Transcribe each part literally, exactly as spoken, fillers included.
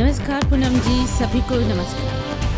नमस्कार पूनम जी, सभी को नमस्कार।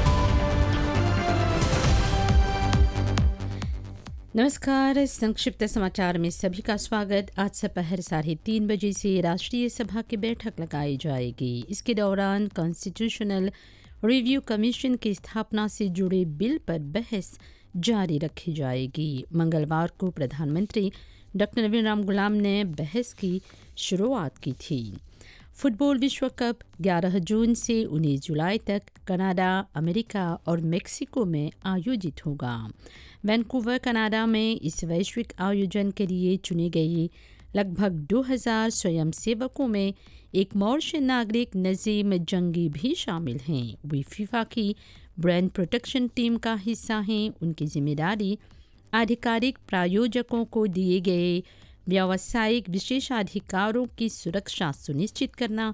नमस्कार, संक्षिप्त समाचार में सभी का स्वागत। आज दोपहर साढ़े तीन बजे से राष्ट्रीय सभा की बैठक लगाई जाएगी। इसके दौरान कॉन्स्टिट्यूशनल रिव्यू कमीशन की स्थापना से जुड़े बिल पर बहस जारी रखी जाएगी। मंगलवार को प्रधानमंत्री डॉक्टर नवीन राम गुलाम ने बहस की शुरुआत की थी। फुटबॉल विश्व कप ग्यारह जून से उन्नीस जुलाई तक कनाडा, अमेरिका और मेक्सिको में आयोजित होगा। वैंकूवर, कनाडा में इस वैश्विक आयोजन के लिए चुने गए लगभग दो हज़ार स्वयंसेवकों में एक मॉरिशस नागरिक नजीम जंगी भी शामिल हैं। वे फीफा की ब्रांड प्रोटेक्शन टीम का हिस्सा हैं। उनकी जिम्मेदारी आधिकारिक प्रायोजकों को दिए गए व्यावसायिक विशेषाधिकारों की सुरक्षा सुनिश्चित करना,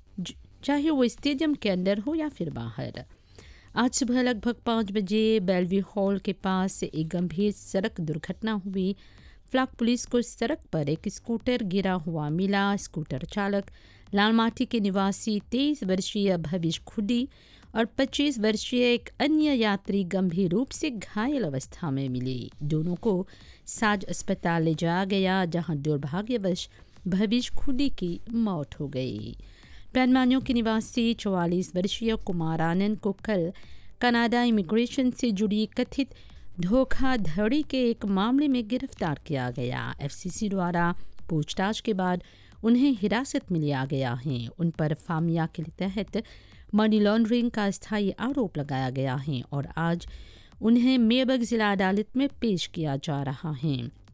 चाहे वो स्टेडियम के अंदर हो या फिर बाहर। आज सुबह लगभग पाँच बजे बेलव्यू हॉल के पास एक गंभीर सड़क दुर्घटना हुई। फ्लाक पुलिस को सड़क पर एक स्कूटर गिरा हुआ मिला। स्कूटर चालक लालमाटी के निवासी तेईस वर्षीय भविष्य खुडी और पच्चीस वर्षीय एक अन्य यात्री गंभीर रूप से घायल अवस्था में मिले। दोनों को साज अस्पताल ले जाया गया, जहां दुर्भाग्यवश भविष्य खुडी की मौत हो गई। पैनमानियों के निवासी चौवालीस वर्षीय कुमार आनंद को कल कनाडा इमिग्रेशन से जुड़ी कथित धोखाधड़ी के एक मामले में गिरफ्तार किया गया। एफसीसी द्वारा पूछताछ के बाद उन्हें हिरासत में लिया गया है। उन पर फामिया के तहत मनी लॉन्ड्रिंग का स्थायी आरोप लगाया गया है और आज उन्हें मेबक जिला अदालत में पेश किया जा रहा है।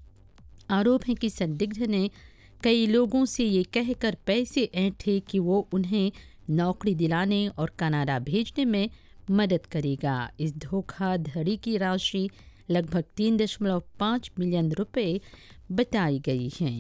आरोप है कि संदिग्ध ने कई लोगों से ये कहकर पैसे ऐंठे कि वो उन्हें नौकरी दिलाने और कनाडा भेजने में मदद करेगा। इस धोखाधड़ी की राशि लगभग तीन दशमलव पाँच मिलियन रुपए बताई गई है।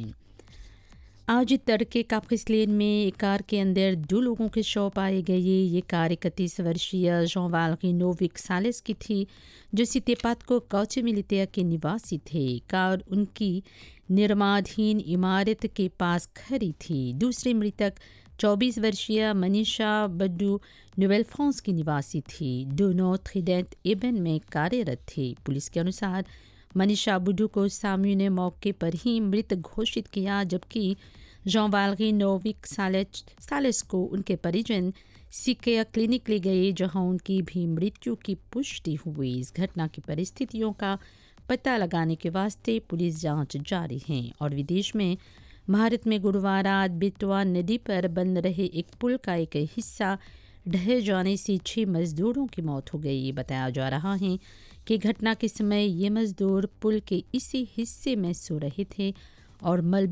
आज तड़के काप्रिसलेन में एक कार के अंदर दो लोगों के शव पाए गए। ये कार इकतीस वर्षीय जॉन वाल्गी नोविक सालेस की थी, जो सितेपात को कौचे मिलितिया के निवासी थे। कार उनकी निर्माणाधीन इमारत के पास खड़ी थी। दूसरे मृतक चौबीस वर्षीय मनीषा बड्डू नोवेल फ्रांस की निवासी थी। दोनों थ्रीडेंट एबन में कार्यरत थे। पुलिस के अनुसार मनीषा बुड्डू को सामू ने मौके पर ही मृत घोषित किया, जबकि जॉन वाल्गी नोविक सालेस सालेस को उनके परिजन सीकेया क्लिनिक ले गए, जहां उनकी भी मृत्यु की पुष्टि हुई। इस घटना की परिस्थितियों का पता लगाने के वास्ते पुलिस जांच जारी है। और विदेश में भारत में गुरुवार रात बेतवा नदी पर बन रहे एक पुल का एक हिस्सा ढह जाने से छह मजदूरों की मौत हो गई। बताया जा रहा है कि घटना के समय ये मजदूर पुल के इसी हिस्से में सो रहे थे और मलबे